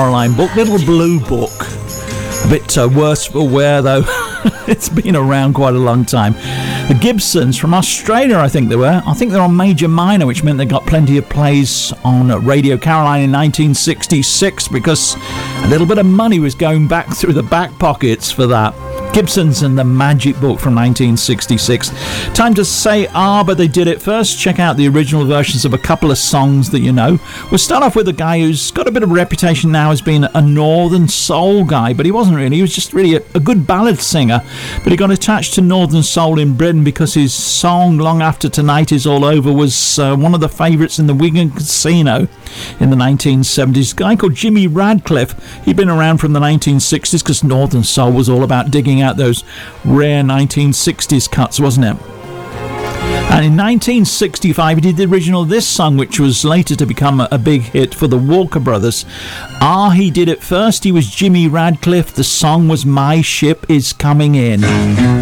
Caroline book, Little Blue Book. A bit worse for wear, though. It's been around quite a long time. The Gibsons from Australia, I think they were. I think they're on Major Minor, which meant they got plenty of plays on Radio Caroline in 1966 because a little bit of money was going back through the back pockets for that. Gibsons and the Magic Book from 1966. Time to say but they did it first. Check out the original versions of a couple of songs that you know. We'll start off with a guy who's got a bit of a reputation now as being a northern soul guy, but he wasn't really. He was just really a good ballad singer, but he got attached to northern soul in Britain because his song Long After Tonight Is All Over was one of the favourites in the Wigan Casino in the 1970s. A guy called Jimmy Radcliffe. He'd been around from the 1960s because northern soul was all about digging out those rare 1960s cuts, wasn't it? And in 1965 he did the original of this song, which was later to become a big hit for the Walker Brothers. He did it first. He was Jimmy Radcliffe. The song was My Ship Is Coming In.